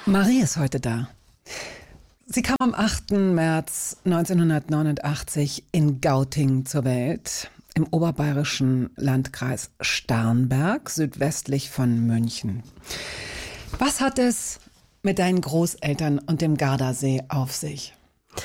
Marie ist heute da. Sie kam am 8. März 1989 in Gauting zur Welt, im oberbayerischen Landkreis Starnberg, südwestlich von München. Was hat es mit deinen Großeltern und dem Gardasee auf sich?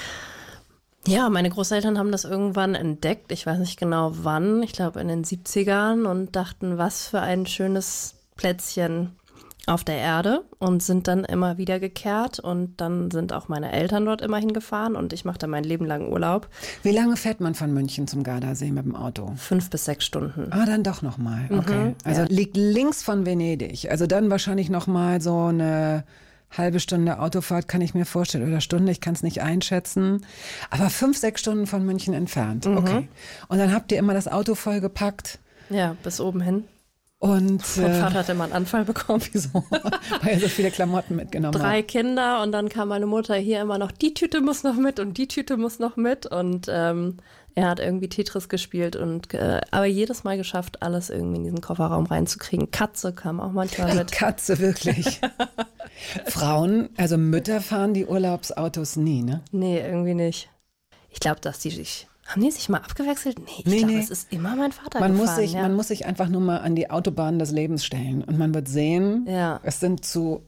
Ja, meine Großeltern haben das irgendwann entdeckt, ich weiß nicht genau wann, ich glaube in den 70ern und dachten, was für ein schönes Plätzchen auf der Erde und sind dann immer wieder gekehrt und dann sind auch meine Eltern dort immer hingefahren und ich mache da mein Leben lang Urlaub. Wie lange fährt man von München zum Gardasee mit dem Auto? 5 bis 6 Stunden. Ah, dann doch nochmal, okay. Also liegt links von Venedig, also dann wahrscheinlich nochmal so eine halbe Stunde Autofahrt, kann ich mir vorstellen, oder Stunde, ich kann es nicht einschätzen. Aber 5, 6 Stunden von München entfernt, okay. Und dann habt ihr immer das Auto vollgepackt? Ja, bis oben hin. Und mein Vater hatte mal einen Anfall bekommen. Wieso? Weil er so viele Klamotten mitgenommen hat. 3 Kinder und dann kam meine Mutter hier immer noch, die Tüte muss noch mit und die Tüte muss noch mit und er hat irgendwie Tetris gespielt und aber jedes Mal geschafft, alles irgendwie in diesen Kofferraum reinzukriegen. Katze kam auch manchmal mit. Katze, wirklich. Frauen, also Mütter fahren die Urlaubsautos nie, ne? Nee, irgendwie nicht. Ich glaube, dass die sich... Haben die sich mal abgewechselt? Nee, ich glaube, es ist immer mein Vater man gefahren. Man muss sich einfach nur mal an die Autobahnen des Lebens stellen und man wird sehen, es sind zu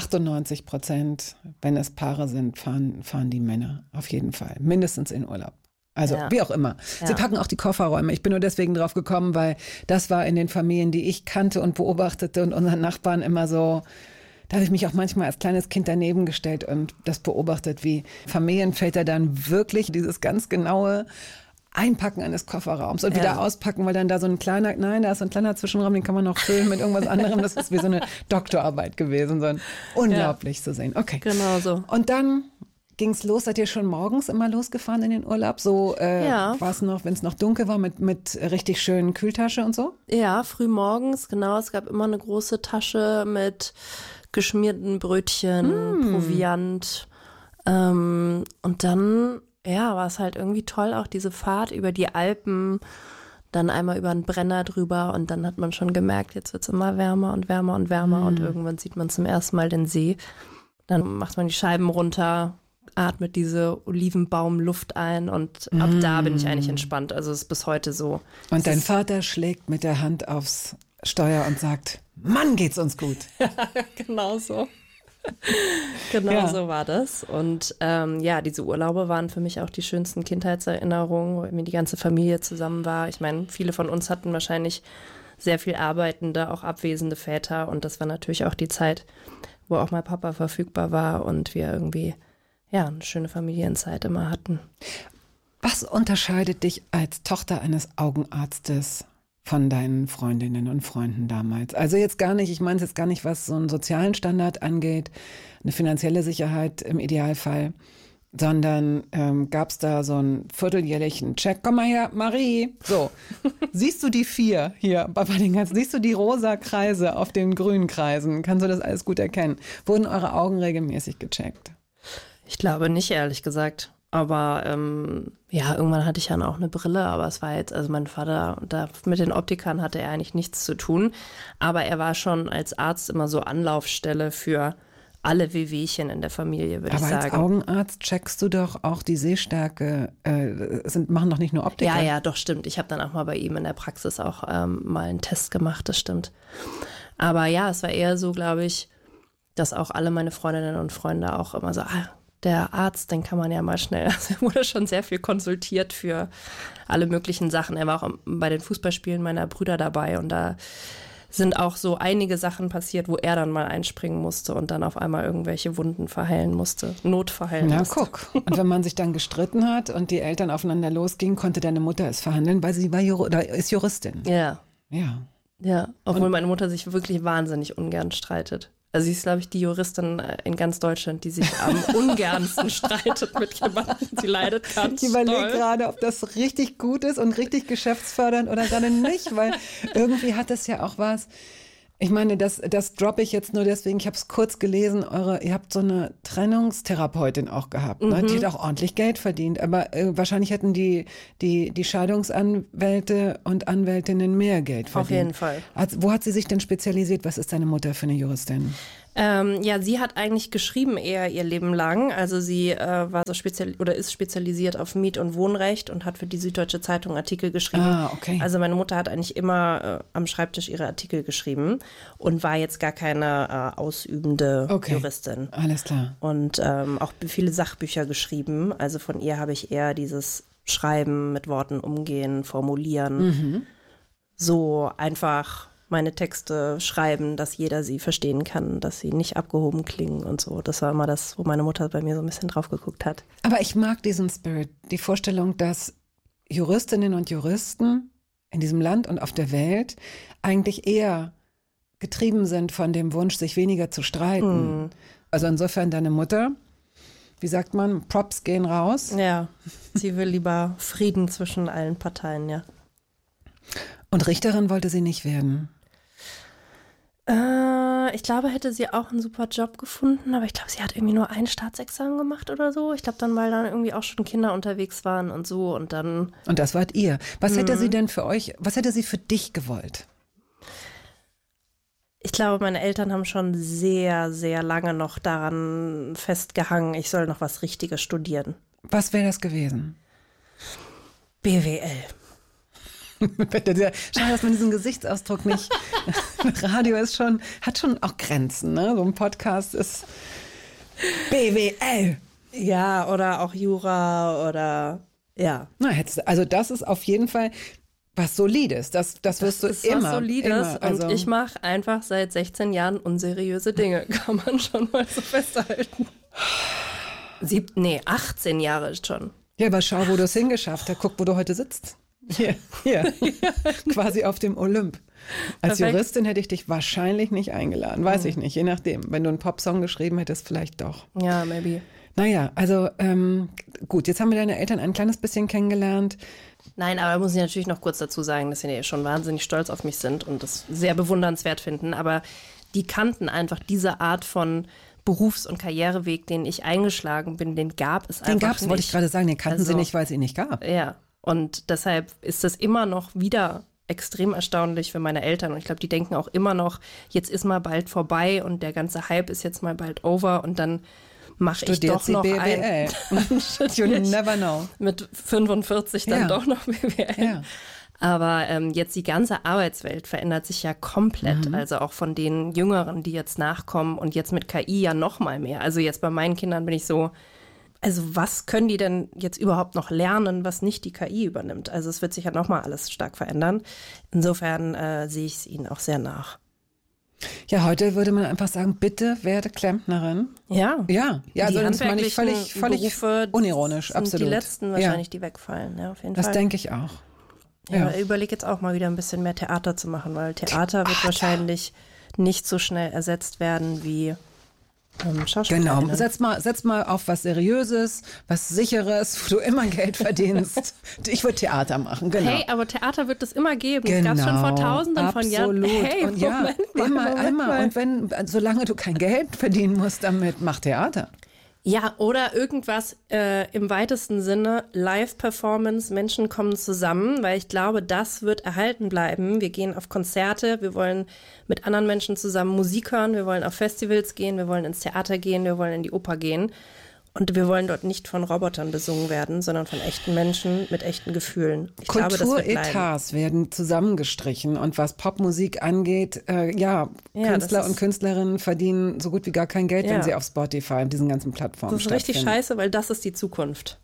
98%, wenn es Paare sind, fahren die Männer auf jeden Fall, mindestens in Urlaub. Also wie auch immer. Sie packen auch die Kofferräume. Ich bin nur deswegen drauf gekommen, weil das war in den Familien, die ich kannte und beobachtete und unseren Nachbarn immer so... Da habe ich mich auch manchmal als kleines Kind daneben gestellt und das beobachtet, wie Familienväter dann wirklich dieses ganz genaue Einpacken eines Kofferraums und wieder auspacken, weil dann da so ein kleiner, da ist so ein kleiner Zwischenraum, den kann man noch füllen mit irgendwas anderem. Das ist wie so eine Doktorarbeit gewesen, so ein unglaublich zu sehen. Okay. Genau so. Und dann ging's los, seid ihr schon morgens immer losgefahren in den Urlaub? So war es noch, wenn es noch dunkel war, mit richtig schönen Kühltasche und so? Ja, früh morgens, genau. Es gab immer eine große Tasche mit geschmierten Brötchen, Proviant. Und dann, war es halt irgendwie toll, auch diese Fahrt über die Alpen, dann einmal über einen Brenner drüber und dann hat man schon gemerkt, jetzt wird es immer wärmer und wärmer und wärmer und irgendwann sieht man zum ersten Mal den See. Dann macht man die Scheiben runter, atmet diese Olivenbaumluft ein und ab da bin ich eigentlich entspannt. Also es ist bis heute so. Und dein Vater schlägt mit der Hand aufs Steuer und sagt, Mann, geht's uns gut. Genau so. So war das. Und diese Urlaube waren für mich auch die schönsten Kindheitserinnerungen, weil mir die ganze Familie zusammen war. Ich meine, viele von uns hatten wahrscheinlich sehr viel arbeitende, auch abwesende Väter. Und das war natürlich auch die Zeit, wo auch mein Papa verfügbar war und wir irgendwie eine schöne Familienzeit immer hatten. Was unterscheidet dich als Tochter eines Augenarztes von deinen Freundinnen und Freunden damals? Also jetzt gar nicht, ich meine es jetzt gar nicht, was so einen sozialen Standard angeht, eine finanzielle Sicherheit im Idealfall, sondern gab es da so einen vierteljährlichen Check. Komm mal her, Marie. So, siehst du die 4 hier bei den ganzen, siehst du die rosa Kreise auf den grünen Kreisen? Kannst du das alles gut erkennen? Wurden eure Augen regelmäßig gecheckt? Ich glaube nicht, ehrlich gesagt. Aber irgendwann hatte ich dann auch eine Brille, aber es war jetzt, also mein Vater, da mit den Optikern hatte er eigentlich nichts zu tun. Aber er war schon als Arzt immer so Anlaufstelle für alle Wehwehchen in der Familie, würde ich sagen. Aber als Augenarzt checkst du doch auch die Sehstärke, machen doch nicht nur Optiker. Ja, doch, stimmt. Ich habe dann auch mal bei ihm in der Praxis auch mal einen Test gemacht, das stimmt. Aber ja, es war eher so, glaube ich, dass auch alle meine Freundinnen und Freunde auch immer so, der Arzt, den kann man ja mal schnell, also er wurde schon sehr viel konsultiert für alle möglichen Sachen. Er war auch bei den Fußballspielen meiner Brüder dabei und da sind auch so einige Sachen passiert, wo er dann mal einspringen musste und dann auf einmal irgendwelche Wunden verheilen musste, notverheilen musste. Na guck, und wenn man sich dann gestritten hat und die Eltern aufeinander losgingen, konnte deine Mutter es verhandeln, weil sie ist Juristin. Ja. Ja, obwohl meine Mutter sich wirklich wahnsinnig ungern streitet. Also sie ist, glaube ich, die Juristin in ganz Deutschland, die sich am ungernsten streitet mit jemandem. Sie leidet ganz Ich überlege gerade, ob das richtig gut ist und richtig geschäftsfördernd oder gerade nicht, weil irgendwie hat das ja auch was. Ich meine, das droppe ich jetzt nur deswegen, ich habe es kurz gelesen, ihr habt so eine Trennungstherapeutin auch gehabt, ne? Die hat auch ordentlich Geld verdient, aber wahrscheinlich hätten die Scheidungsanwälte und Anwältinnen mehr Geld verdient. Auf jeden Fall. Wo hat sie sich denn spezialisiert? Was ist deine Mutter für eine Juristin? Ja, sie hat eigentlich geschrieben eher ihr Leben lang. Also sie war so ist spezialisiert auf Miet- und Wohnrecht und hat für die Süddeutsche Zeitung Artikel geschrieben. Ah, okay. Also meine Mutter hat eigentlich immer am Schreibtisch ihre Artikel geschrieben und war jetzt gar keine ausübende Juristin. Alles klar. Und auch viele Sachbücher geschrieben. Also von ihr habe ich eher dieses Schreiben, mit Worten umgehen, formulieren. So einfach meine Texte schreiben, dass jeder sie verstehen kann, dass sie nicht abgehoben klingen und so. Das war immer das, wo meine Mutter bei mir so ein bisschen drauf geguckt hat. Aber ich mag diesen Spirit, die Vorstellung, dass Juristinnen und Juristen in diesem Land und auf der Welt eigentlich eher getrieben sind von dem Wunsch, sich weniger zu streiten. Also insofern deine Mutter, wie sagt man, Props gehen raus. Ja, sie will lieber Frieden zwischen allen Parteien, ja. Und Richterin wollte sie nicht werden. Ich glaube, hätte sie auch einen super Job gefunden, aber ich glaube, sie hat irgendwie nur ein Staatsexamen gemacht oder so. Ich glaube dann, weil dann irgendwie auch schon Kinder unterwegs waren und so und dann. Und das wart ihr. Was hätte sie denn für euch, was hätte sie für dich gewollt? Ich glaube, meine Eltern haben schon sehr, sehr lange noch daran festgehangen, ich soll noch was Richtiges studieren. Was wäre das gewesen? BWL. Schade, dass man diesen Gesichtsausdruck nicht. Radio hat schon auch Grenzen, ne? So ein Podcast ist BWL. Ja, oder auch Jura oder ja. Na, also das ist auf jeden Fall was Solides. Das wirst du ist immer. Was Solides immer. Also, und ich mache einfach seit 16 Jahren unseriöse Dinge. Kann man schon mal so festhalten. 18 Jahre ist schon. Ja, aber schau, wo du es hingeschafft hast. Guck, wo du heute sitzt. Hier. Quasi auf dem Olymp. Als Perfekt. Juristin hätte ich dich wahrscheinlich nicht eingeladen. Weiß ich nicht, je nachdem. Wenn du einen Popsong geschrieben hättest, vielleicht doch. Ja, maybe. Naja, also gut, jetzt haben wir deine Eltern ein kleines bisschen kennengelernt. Nein, aber muss ich natürlich noch kurz dazu sagen, dass sie ja schon wahnsinnig stolz auf mich sind und das sehr bewundernswert finden. Aber die kannten einfach diese Art von Berufs- und Karriereweg, den ich eingeschlagen bin, den gab es einfach nicht. Den gab es, wollte ich gerade sagen, den kannten sie nicht, weil es ihn nicht gab. Ja, und deshalb ist das immer noch wieder extrem erstaunlich für meine Eltern. Und ich glaube, die denken auch immer noch, jetzt ist mal bald vorbei und der ganze Hype ist jetzt mal bald over und dann mache ich doch noch BWL. You never know. Mit 45 dann doch noch BWL. Ja. Aber jetzt die ganze Arbeitswelt verändert sich ja komplett. Also auch von den Jüngeren, die jetzt nachkommen und jetzt mit KI ja noch mal mehr. Also jetzt bei meinen Kindern bin ich so, also was können die denn jetzt überhaupt noch lernen, was nicht die KI übernimmt? Also es wird sich ja noch mal alles stark verändern. Insofern sehe ich es ihnen auch sehr nach. Ja, heute würde man einfach sagen, bitte werde Klempnerin. Ja. Ja, also das meine ich völlig Berufe unironisch, sind absolut. Die letzten wahrscheinlich, die wegfallen, ja, auf jeden Fall. Das denke ich auch. Ja, ich überlege jetzt auch mal wieder ein bisschen mehr Theater zu machen, weil Theater wird wahrscheinlich nicht so schnell ersetzt werden wie Schauspiel. Genau, setz mal auf was Seriöses, was Sicheres, wo du immer Geld verdienst. Ich würde Theater machen, genau. Hey, aber Theater wird es immer geben. Das gab es schon vor Tausenden von Jahren. Hey, und Moment mal. Und solange du kein Geld verdienen musst damit, mach Theater. Ja, oder irgendwas im weitesten Sinne, Live-Performance, Menschen kommen zusammen, weil ich glaube, das wird erhalten bleiben. Wir gehen auf Konzerte, wir wollen mit anderen Menschen zusammen Musik hören, wir wollen auf Festivals gehen, wir wollen ins Theater gehen, wir wollen in die Oper gehen. Und wir wollen dort nicht von Robotern besungen werden, sondern von echten Menschen mit echten Gefühlen. Ich glaube, das wird bleiben. Kulturetats werden zusammengestrichen und was Popmusik angeht, Künstler und Künstlerinnen verdienen so gut wie gar kein Geld, wenn sie auf Spotify und diesen ganzen Plattformen Das ist richtig scheiße, weil das ist die Zukunft.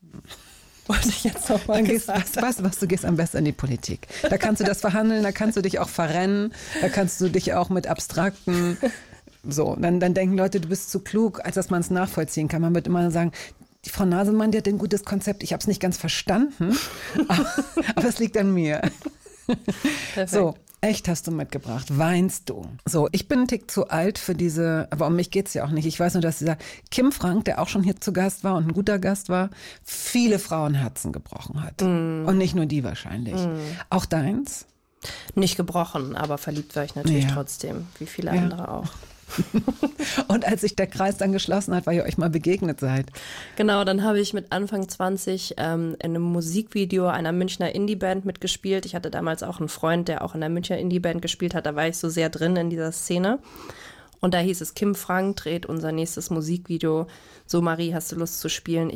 Wollte ich jetzt noch mal was, du gehst am besten in die Politik. Da kannst du das verhandeln, da kannst du dich auch verrennen, da kannst du dich auch mit abstrakten so, dann denken Leute, du bist zu klug, als dass man es nachvollziehen kann. Man wird immer sagen, die Frau Nasemann, die hat ein gutes Konzept. Ich habe es nicht ganz verstanden, aber es liegt an mir. Perfekt. So, echt hast du mitgebracht. Weinst du? So, ich bin ein Tick zu alt für diese, aber um mich geht's ja auch nicht. Ich weiß nur, dass dieser Kim Frank, der auch schon hier zu Gast war und ein guter Gast war, viele Frauenherzen gebrochen hat. Und nicht nur die wahrscheinlich. Auch deins? Nicht gebrochen, aber verliebt war ich natürlich trotzdem, wie viele andere auch. Und als sich der Kreis dann geschlossen hat, weil ihr euch mal begegnet seid. Genau, dann habe ich mit Anfang 20 in einem Musikvideo einer Münchner Indie-Band mitgespielt. Ich hatte damals auch einen Freund, der auch in der Münchner Indie-Band gespielt hat. Da war ich so sehr drin in dieser Szene. Und da hieß es, Kim Frank dreht unser nächstes Musikvideo. So, Marie, hast du Lust zu spielen?